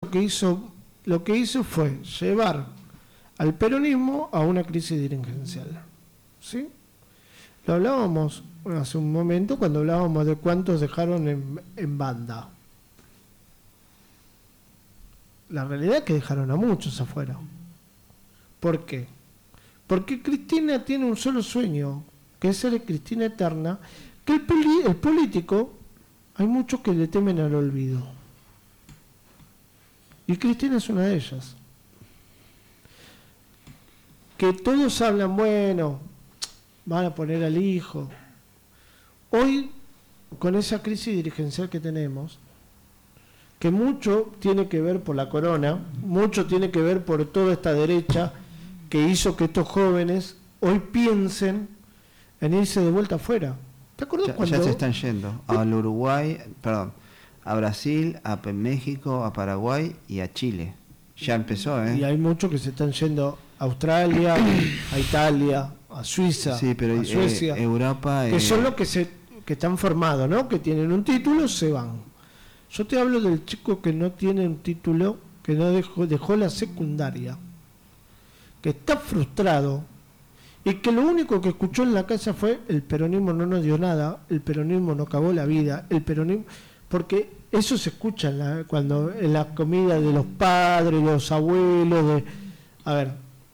lo que hizo fue llevar al peronismo a una crisis dirigencial. ¿Sí? Lo hablábamos hace un momento cuando hablábamos de cuántos dejaron en banda. La realidad es que dejaron a muchos afuera. ¿Por qué? Porque Cristina tiene un solo sueño, que es ser Cristina eterna, que el político, hay muchos que le temen al olvido. Y Cristina es una de ellas. Que todos hablan, bueno, van a poner al hijo. Hoy, con esa crisis dirigencial que tenemos, que mucho tiene que ver por la corona, mucho tiene que ver por toda esta derecha que hizo que estos jóvenes hoy piensen en irse de vuelta afuera. ¿Te acuerdas cuando...? Ya se están yendo al Uruguay, perdón, a Brasil, a México, a Paraguay y a Chile. Ya empezó, ¿eh? Y hay muchos que se están yendo a Australia, a Italia, a Suiza, sí, pero a Suecia, Europa... que son los que están formados, ¿no? Que tienen un título, se van. Yo te hablo del chico que no tiene un título, que no dejó la secundaria, que está frustrado y que lo único que escuchó en la casa fue: el peronismo no nos dio nada, el peronismo nos acabó la vida, el peronismo... Porque eso se escucha cuando en la comida de los padres, los abuelos, a ver,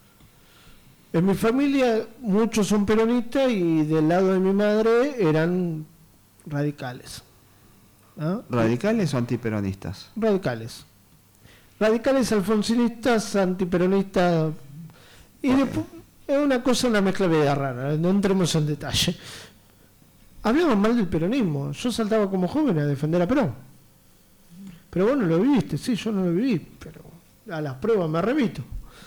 en mi familia muchos son peronistas y del lado de mi madre eran radicales. ¿Ah? ¿Radicales o antiperonistas? Radicales. Radicales, alfonsinistas, antiperonistas. Y después, es una mezcla media rara, no entremos en detalle. Hablaban mal del peronismo. Yo saltaba como joven a defender a Perón. Pero vos no lo viviste, sí, yo no lo viví, pero a las pruebas me remito.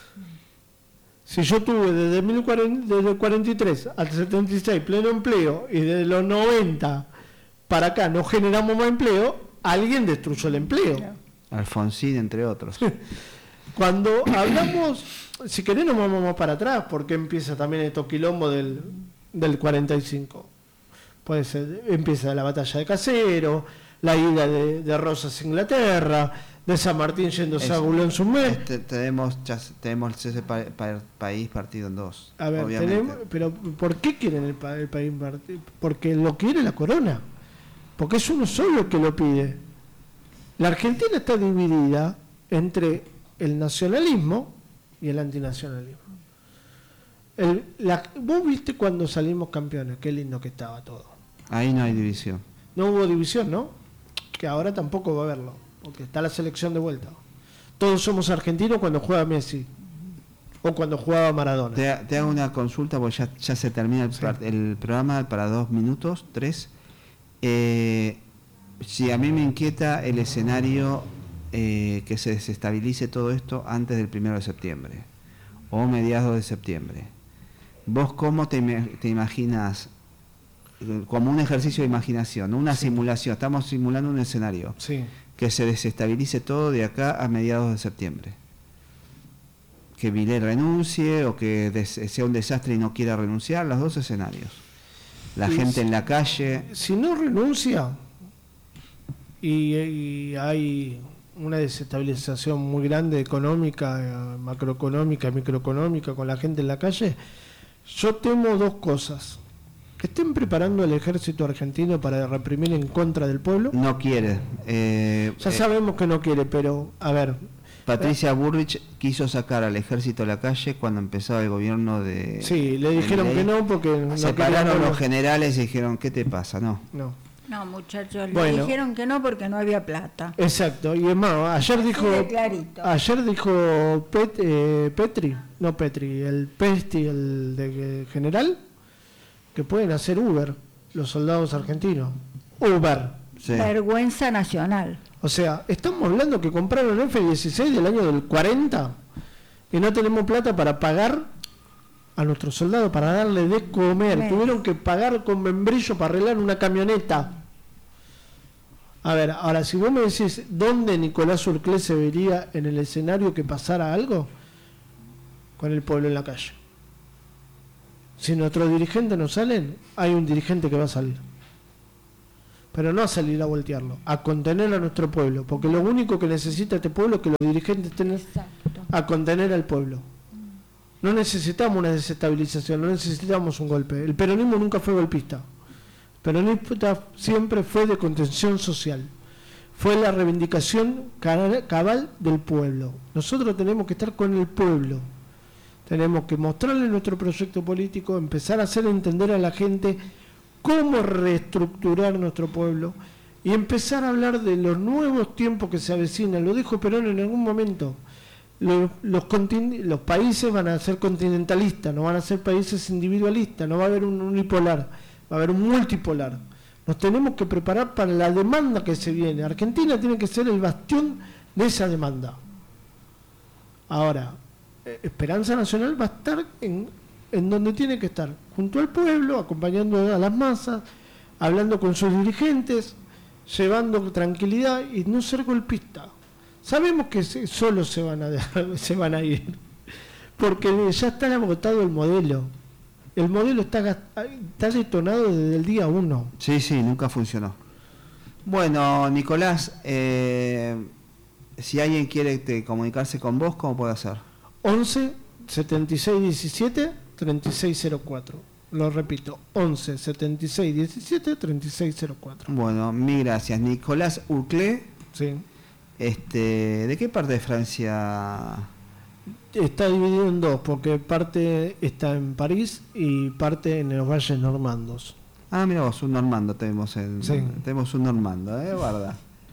Si yo tuve desde el 43 al 76 pleno empleo y desde los 90 para acá no generamos más empleo, alguien destruyó el empleo. Alfonsín, entre otros. Cuando hablamos, si querés nos vamos más para atrás, porque empieza también estos quilombos del 45. Puede ser, empieza la batalla de Casero, la ida de Rosas a Inglaterra, de San Martín yéndose a Boulogne sur Mer. Tenemos ese país partido en dos. A ver, pero ¿por qué quieren el país partido? Porque lo quiere la corona. Porque es uno solo el que lo pide. La Argentina está dividida entre el nacionalismo y el antinacionalismo. Vos viste cuando salimos campeones, qué lindo que estaba todo. Ahí no hay división. No hubo división, ¿no? Que ahora tampoco va a haberlo, porque está la selección de vuelta. Todos somos argentinos cuando juega Messi o cuando jugaba Maradona. Te hago una consulta, porque ya se termina el programa para 2 minutos, 3. Si a mí me inquieta el escenario que se desestabilice todo esto antes del 1 de septiembre o mediados de septiembre. ¿Vos cómo te imaginas, como un ejercicio de imaginación, una simulación, estamos simulando un escenario, que se desestabilice todo de acá a mediados de septiembre? Que Milei renuncie o que sea un desastre y no quiera renunciar, los dos escenarios. La gente en la calle. Si no renuncia y hay una desestabilización muy grande económica, macroeconómica, microeconómica con la gente en la calle, yo temo dos cosas: que estén preparando el ejército argentino para reprimir en contra del pueblo. No quiere. Ya sabemos que no quiere, pero a ver. Patricia Bullrich quiso sacar al ejército a la calle cuando empezaba el gobierno de... Sí, le dijeron que no porque... No separaron los generales y dijeron, ¿qué te pasa? No, muchachos, le dijeron que no porque no había plata. Exacto, y es más, ayer dijo Petri, el Pesti, el de general, que pueden hacer Uber los soldados argentinos. Uber. Sí. Vergüenza nacional. O sea, estamos hablando que compraron F-16 del año del 40 y no tenemos plata para pagar a nuestros soldados, para darle de comer. Tuvieron que pagar con membrillo para arreglar una camioneta. A ver, ahora, si vos me decís dónde Nicolás Urclés se vería en el escenario que pasara algo, con el pueblo en la calle. Si nuestros dirigentes no salen, hay un dirigente que va a salir. pero no a salir a voltearlo, a contener a nuestro pueblo, porque lo único que necesita este pueblo es que los dirigentes estén a contener al pueblo. No necesitamos una desestabilización, no necesitamos un golpe. El peronismo nunca fue golpista. El peronismo siempre fue de contención social. Fue la reivindicación cabal del pueblo. Nosotros tenemos que estar con el pueblo. Tenemos que mostrarle nuestro proyecto político, empezar a hacer entender a la gente cómo reestructurar nuestro pueblo y empezar a hablar de los nuevos tiempos que se avecinan. Lo dijo Perón en algún momento. Los países van a ser continentalistas, no van a ser países individualistas, no va a haber un unipolar, va a haber un multipolar. Nos tenemos que preparar para la demanda que se viene. Argentina tiene que ser el bastión de esa demanda. Ahora, Esperanza Nacional va a estar en donde tiene que estar, junto al pueblo, acompañando a las masas, hablando con sus dirigentes, llevando tranquilidad y no ser golpista. Sabemos que solo se van a ir, porque ya está agotado el modelo. El modelo está detonado desde el día 1. Sí, nunca funcionó. Bueno, Nicolás, si alguien quiere comunicarse con vos, ¿cómo puede hacer? 11 76 17 3604. Lo repito, 11 76 17 3604. Bueno, mil gracias. Nicolás Urclé. Sí. ¿De qué parte de Francia? Está dividido en dos, porque parte está en París y parte en los valles normandos. Ah, mira vos, un normando tenemos un normando, guarda.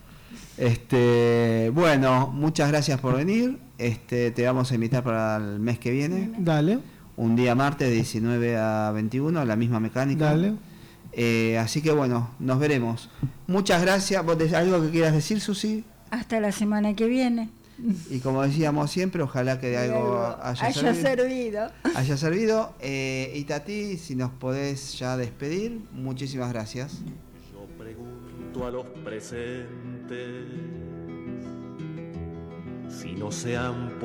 Bueno, muchas gracias por venir. Te vamos a invitar para el mes que viene. Dale. Un día martes de 19 a 21, la misma mecánica. Dale. Así que bueno, nos veremos. Muchas gracias. ¿Vos algo que quieras decir, Susi? Hasta la semana que viene. Y como decíamos siempre, ojalá que de algo haya servido. Haya servido. Y Tati, si nos podés ya despedir, muchísimas gracias. Yo pregunto a los presentes si no se han